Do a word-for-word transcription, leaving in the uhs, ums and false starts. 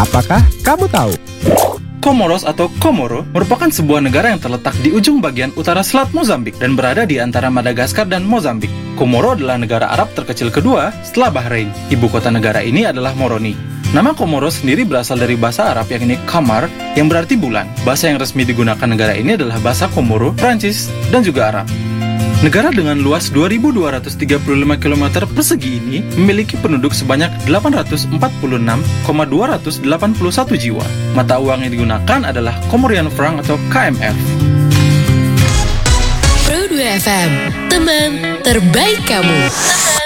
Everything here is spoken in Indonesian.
Apakah kamu tahu? Comoros atau Komoro merupakan sebuah negara yang terletak di ujung bagian utara selat Mozambik dan berada di antara Madagaskar dan Mozambik. Komoro adalah negara Arab terkecil kedua setelah Bahrain. Ibu kota negara ini adalah Moroni. Nama Komoro sendiri berasal dari bahasa Arab yakni Kamar yang berarti bulan. Bahasa yang resmi digunakan negara ini adalah bahasa Komoro, Prancis, dan juga Arab. Negara dengan luas dua ribu dua ratus tiga puluh lima kilometer persegi ini memiliki penduduk sebanyak delapan ratus empat puluh enam ribu dua ratus delapan puluh satu jiwa. Mata uang yang digunakan adalah Comorian franc atau K M F. Pro dua F M, teman terbaik kamu. Teman